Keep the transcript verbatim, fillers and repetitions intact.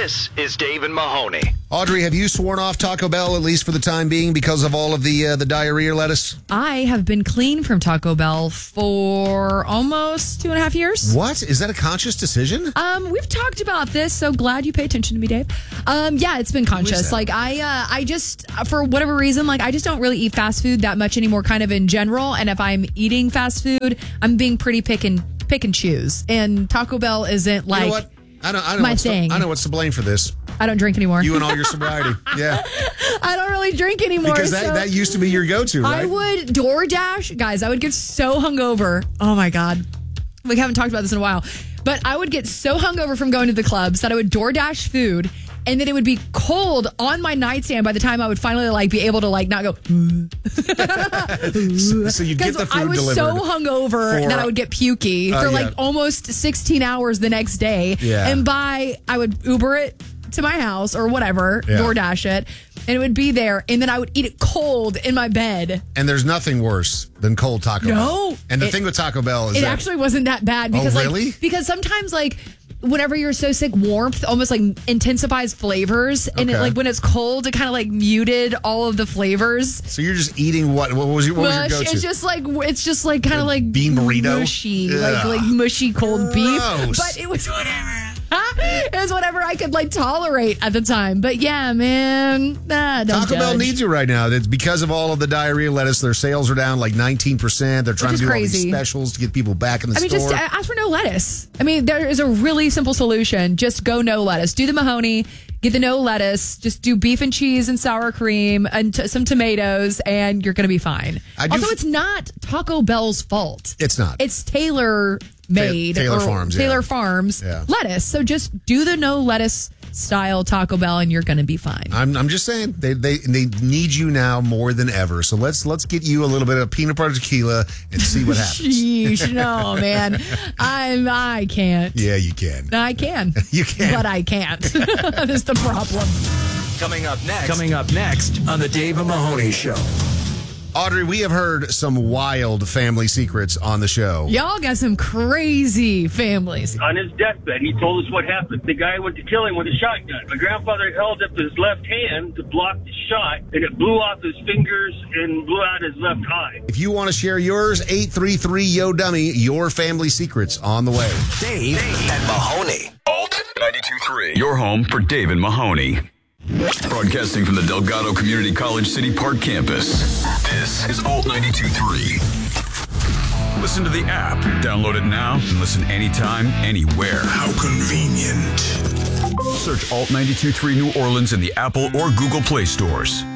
This is Dave and Mahoney. Audrey, have you sworn off Taco Bell, at least for the time being, because of all of the uh, the diarrhea lettuce? I have been clean from Taco Bell for almost two and a half years. What? Is that a conscious decision? Um, we've talked about this, so glad you pay attention to me, Dave. Um, yeah, it's been conscious. Like I, uh, I just, for whatever reason, like I just don't really eat fast food that much anymore, kind of in general. And if I'm eating fast food, I'm being pretty pick and pick and choose. And Taco Bell isn't like. You know what? I don't, I know my what's thing. To, I know what's to blame for this. I don't drink anymore. You and all your sobriety. Yeah. I don't really drink anymore. Because that, so that used to be your go-to, right? I would DoorDash. Guys, I would get so hungover. Oh, my God. We haven't talked about this in a while. But I would get so hungover from going to the clubs that I would DoorDash food. And then it would be cold on my nightstand by the time I would finally like be able to like not go. so, so you get the food I was delivered. so hungover for, that I would get pukey uh, for yeah. like almost sixteen hours the next day. Yeah. And by I would Uber it to my house or whatever, yeah. DoorDash it, and it would be there. And then I would eat it cold in my bed. And there's nothing worse than cold Taco no, Bell. No. And the it, thing with Taco Bell is it that actually wasn't that bad because oh, really? like because sometimes like. Whenever you're so sick, warmth almost like intensifies flavors, and okay. it like when it's cold, it kind of like muted all of the flavors. So you're just eating what? What was your, what Mush. was your go-to? It's just like it's just like kind of like bean burrito, mushy, Ugh. like like mushy cold Gross. beef. But it was whatever. It was whatever I could like tolerate at the time. But yeah, man, nah, don't Taco judge. Bell needs you right now. It's because of all of the diarrhea lettuce. Their sales are down like nineteen percent. They're trying Which to is do all crazy. these specials to get people back in the I mean, store. just ask for no lettuce. I mean, there is a really simple solution. Just go no lettuce. Do the Mahoney. Get the no lettuce. Just do beef and cheese and sour cream and t- some tomatoes, and you're going to be fine. I do Also, f- it's not Taco Bell's fault. It's not. It's Taylor made. Taylor or Farms, Taylor yeah. Farms Yeah. lettuce. So just do the no lettuce style Taco Bell, and you're going to be fine. I'm, I'm just saying they, they they need you now more than ever. So let's let's get you a little bit of peanut butter tequila and see what happens. Sheesh, no, man. I'm, I can't. Yeah, you can. I can. You can. But I can't. That's the problem. Coming up next. Coming up next on the Dave and Mahoney Show. Audrey, we have heard some wild family secrets on the show. Y'all got some crazy families. On his deathbed, he told us what happened. The guy went to kill him with a shotgun. My grandfather held up his left hand to block the shot, and it blew off his fingers and blew out his left eye. If you want to share yours, eight three three Yo Dummy, your family secrets on the way. Dave, Dave and Mahoney. Alt ninety-two point three. Your home for Dave and Mahoney. Broadcasting from the Delgado Community College City Park campus. This is Alt ninety-two point three. Listen to the app. Download it now and listen anytime, anywhere. how convenient. Search Alt ninety-two point three New Orleans in the Apple or Google Play stores.